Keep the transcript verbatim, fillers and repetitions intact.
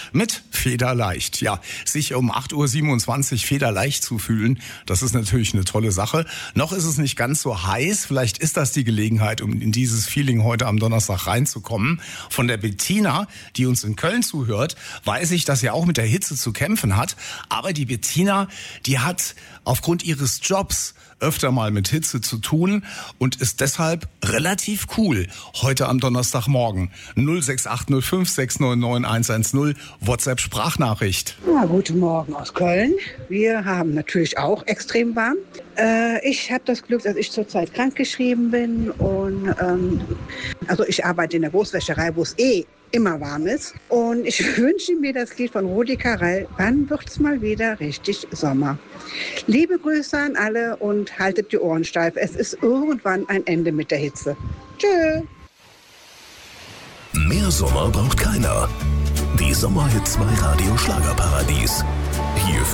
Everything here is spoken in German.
mit Federleicht. Ja, sich um acht Uhr siebenundzwanzig federleicht zu fühlen, das ist natürlich eine tolle Sache. Noch ist es nicht ganz so heiß. Vielleicht ist das die Gelegenheit, um in dieses Feeling heute am Donnerstag reinzukommen. Von der Bettina, die uns in Köln zuhört, weiß ich, dass sie auch mit der Hitze zu kämpfen hat. Aber die Bettina, die hat aufgrund ihres Jobs öfter mal mit Hitze zu tun und ist deshalb relativ cool heute am Donnerstagmorgen. null sechs acht null fünf sechs neun neun eins eins null, WhatsApp-Sprachnachricht. Ja, guten Morgen aus Köln. Wir haben natürlich auch extrem warm. Äh, ich habe das Glück, dass ich zurzeit krankgeschrieben bin und ähm, also ich arbeite in der Großwäscherei, wo es eh immer warm ist. Und ich wünsche mir das Lied von Rudi Carrell, wann wird's mal wieder richtig Sommer? Liebe Grüße an alle und haltet die Ohren steif. Es ist irgendwann ein Ende mit der Hitze. Tschö. Mehr Sommer braucht keiner. Die Sommerhit zwei Radio Schlagerparadies. Hier